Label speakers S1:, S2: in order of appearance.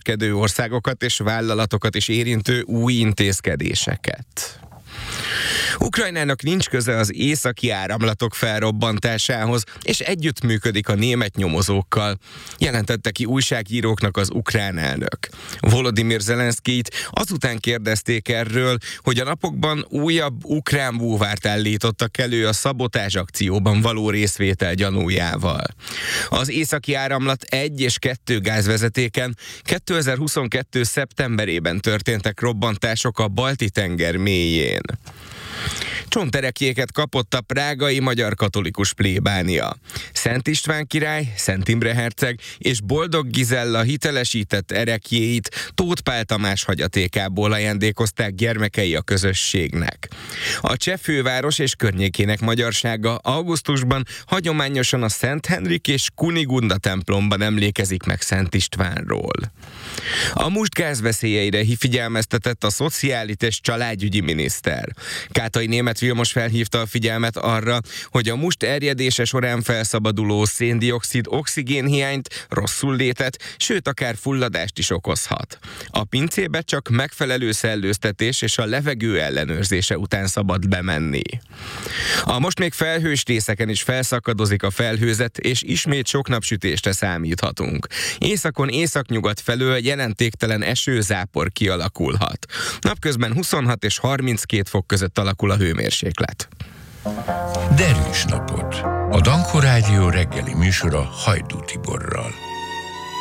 S1: kereskedő országokat és vállalatokat is érintő új intézkedéseket. Ukrajnának nincs köze az északi áramlatok felrobbantásához, és együttműködik a német nyomozókkal, jelentette ki újságíróknak az ukrán elnök. Volodymyr Zelenszkijt azután kérdezték erről, hogy a napokban újabb ukrán búvárt állítottak elő a szabotázs akcióban való részvétel gyanújával. Az északi áramlat 1 és 2 gázvezetéken 2022. szeptemberében történtek robbantások a Balti-tenger mélyén. Csonterekjéket kapott a prágai magyar katolikus plébánia. Szent István király, Szent Imre herceg és Boldog Gizella hitelesített erekjéit Tóth Pál Tamás hagyatékából ajándékozták gyermekei a közösségnek. A cseh főváros és környékének magyarsága augusztusban hagyományosan a Szent Henrik és Kunigunda templomban emlékezik meg Szent Istvánról. A must gázveszélyeire figyelmeztetett a szociális és családügyi miniszter. Kátai német Vilmos felhívta a figyelmet arra, hogy a must erjedése során felszabaduló széndioxid oxigénhiányt, rosszullétet, sőt akár fulladást is okozhat. A pincébe csak megfelelő szellőztetés és a levegő ellenőrzése után szabad bemenni. A most még felhős részeken is felszakadozik a felhőzet, és ismét sok napsütésre számíthatunk. Északon északnyugat felől jelentéktelen esőzápor kialakulhat. Napközben 26 és 32 fok között alakul a hőmérséklet.
S2: Derűs napot! A Danko Rádió reggeli műsora Hajdú Tiborral.